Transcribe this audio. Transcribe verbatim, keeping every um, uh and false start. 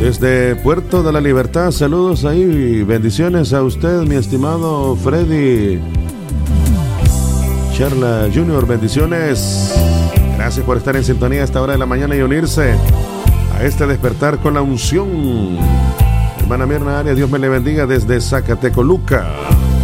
Desde Puerto de la Libertad, saludos ahí, bendiciones a usted, mi estimado Freddy Charla Junior, bendiciones. Gracias por estar en sintonía a esta hora de la mañana y unirse a este despertar con la unción. Hermana Mirna Arias, Dios me le bendiga desde Zacatecoluca.